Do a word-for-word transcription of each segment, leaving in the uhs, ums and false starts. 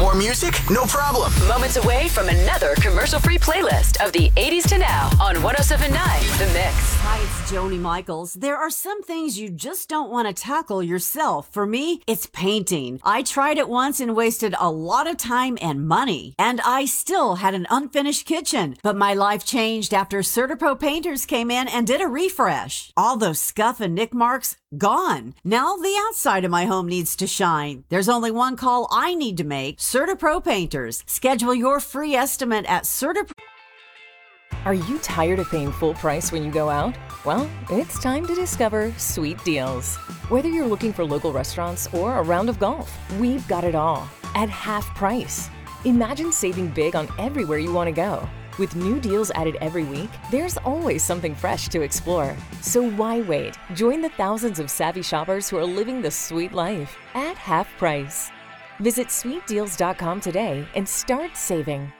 More music? No problem. Moments away from another commercial-free playlist of the eighties to now on one oh seven point nine The Mix. Hi, it's Joni Michaels. There are some things you just don't want to tackle yourself. For me, it's painting. I tried it once and wasted a lot of time and money. And I still had an unfinished kitchen. But my life changed after CertaPro Painters came in and did a refresh. All those scuff and nick marks, gone. Now the outside of my home needs to shine. There's only one call I need to make. CertaPro Painters. Schedule your free estimate at CertaPro. Are you tired of paying full price when you go out? Well, it's time to discover Sweet Deals. Whether you're looking for local restaurants or a round of golf, we've got it all at half price. Imagine saving big on everywhere you want to go. With new deals added every week, there's always something fresh to explore. So why wait? Join the thousands of savvy shoppers who are living the sweet life at half price. Visit sweet deals dot com today and start saving.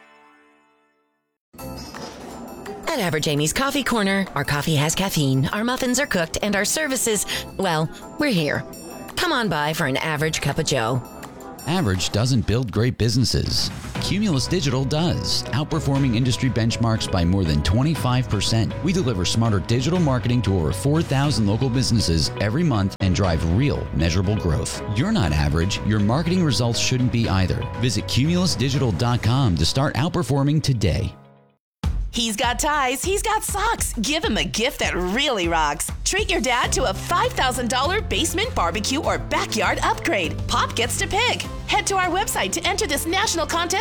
At Average Amy's Coffee Corner, our coffee has caffeine, our muffins are cooked, and our services, well, we're here. Come on by for an average cup of joe. Average doesn't build great businesses. Cumulus Digital does, outperforming industry benchmarks by more than twenty-five percent. We deliver smarter digital marketing to over four thousand local businesses every month and drive real, measurable growth. You're not average. Your marketing results shouldn't be either. Visit cumulus digital dot com to start outperforming today. He's got ties, he's got socks. Give him a gift that really rocks. Treat your dad to a five thousand dollars basement barbecue or backyard upgrade. Pop gets to pick. Head to our website to enter this national contest